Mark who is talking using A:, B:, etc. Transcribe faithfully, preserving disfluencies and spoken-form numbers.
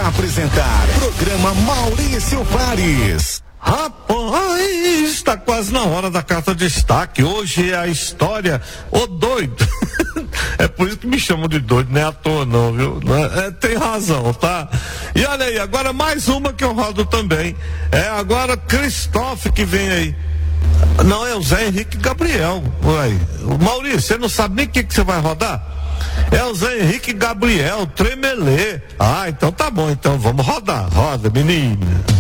A: apresentar programa Maurício Fares.
B: Rapaz, está quase na hora da carta de destaque. Hoje é a história O Doido. É por isso que me chamam de doido, não é à toa não, viu? É, tem razão, tá? E olha aí, agora mais uma que eu rodo também. É agora Christophe que vem aí. Não, é o Zé Henrique Gabriel. Ué, Maurício, você não sabe nem o que, que você vai rodar? É o Zé Henrique Gabriel, Tremelê. Ah, então tá bom, então vamos rodar. Roda, menina.